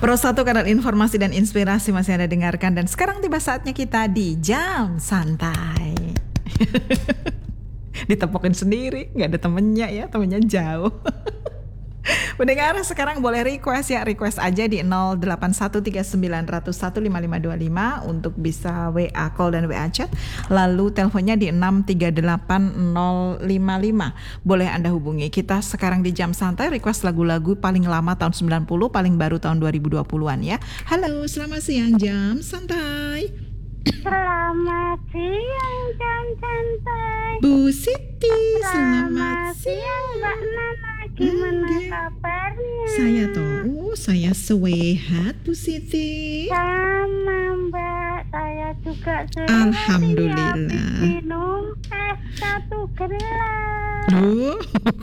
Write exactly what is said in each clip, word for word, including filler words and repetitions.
Pro satu kanal informasi dan inspirasi masih Anda dengarkan. Dan sekarang tiba saatnya kita di Jam Santai. Ditepokin sendiri, gak ada temennya ya, temennya jauh. Pendengar sekarang boleh request ya, request aja di nol delapan satu tiga sembilan nol satu lima lima dua lima untuk bisa W A call dan W A chat. Lalu teleponnya di enam tiga delapan nol lima lima. Boleh Anda hubungi kita sekarang di Jam Santai, request lagu-lagu paling lama tahun sembilan puluh, paling baru tahun dua ribu dua puluhan ya. Halo, selamat siang Jam Santai. Selamat siang Jam Santai. Bu Siti, Selamat, selamat siang Mbak Nana. Gimana Enggak. kabarnya? Saya tahu, saya sehat Bu Siti. Sama Mbak, saya juga sehat. Alhamdulillah. Habis minum es satu gelas. Loh,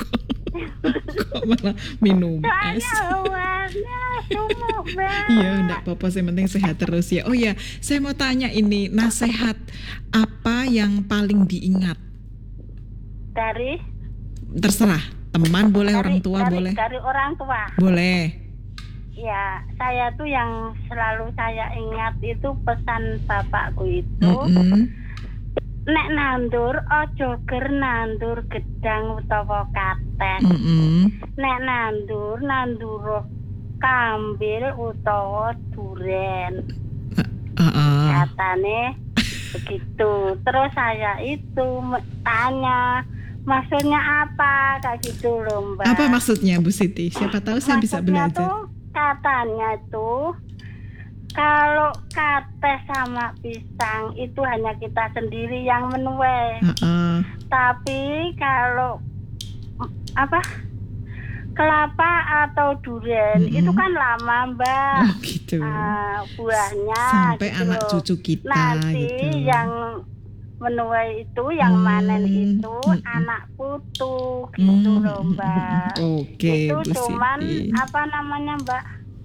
kok malah minum es? Soalnya uangnya sumuk Mbak. Iya, enggak apa-apa, yang penting sehat terus ya. Oh ya, saya mau tanya ini, nasihat apa yang paling diingat? Dari Terserah, teman boleh, dari, orang tua dari, boleh. dari orang tua. Boleh. Ya, saya tuh yang selalu saya ingat itu pesan bapakku itu. Mm-mm. Nek nandur ojo ger nandur gedang utawa katen. Mm-mm. Nek nandur nandur kambil utawa duren. Uh-uh. Katane begitu. Terus saya itu me- tanya maksudnya apa, kayak gitu loh Mbak. Apa maksudnya Bu Siti? Siapa tahu saya bisa Maksudnya belajar. tuh katanya tuh kalau kate sama pisang itu hanya kita sendiri yang menuai. Uh-uh. Tapi kalau apa kelapa atau durian Mm-mm. itu kan lama Mbak. Oh gitu. Ah, buahnya Sampai gitu anak loh. cucu kita Nanti gitu. yang menuai itu, yang Hmm, manen itu mm-mm. anak putu gitu Hmm, loh Mbak. Oke, Itu Bu cuman Siti. apa namanya Mbak?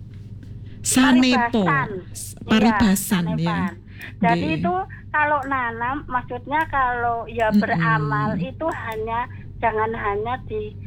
Sanepo. Paribasan. Paribasan Iya, ya. sanepan. Jadi Oke. itu kalau nanam, maksudnya kalau ya Mm-mm. beramal itu hanya jangan hanya di